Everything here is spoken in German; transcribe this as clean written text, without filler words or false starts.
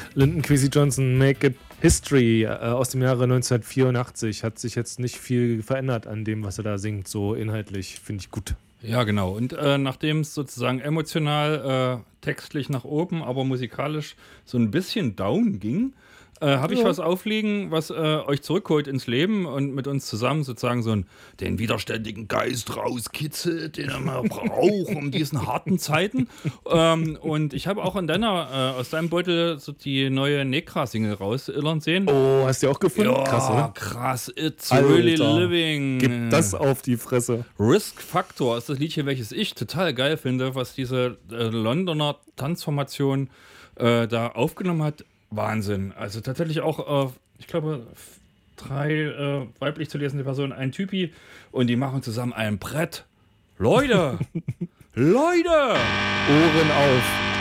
Lyndon Kwesi Johnson, Make It History aus dem Jahre 1984. Hat sich jetzt nicht viel verändert an dem, was er da singt, so inhaltlich, finde ich gut. Ja, genau. Und nachdem es sozusagen emotional, textlich nach oben, aber musikalisch so ein bisschen down ging, habe ich was aufliegen, was euch zurückholt ins Leben und mit uns zusammen sozusagen den widerständigen Geist rauskitzelt, den er braucht um diesen harten Zeiten. Und ich habe auch aus deinem Beutel so die neue Nekra-Single rausillern sehen. Oh, hast du die auch gefunden? Ja, krass, oder? Krass. It's Alter, really living. Gib das auf die Fresse. Risk Factor ist das Liedchen, welches ich total geil finde, was diese Londoner Tanzformation da aufgenommen hat. Wahnsinn. Also tatsächlich auch, ich glaube, 3 weiblich zu lesende Personen, ein Typi und die machen zusammen ein Brett. Leute! Leute! Ohren auf.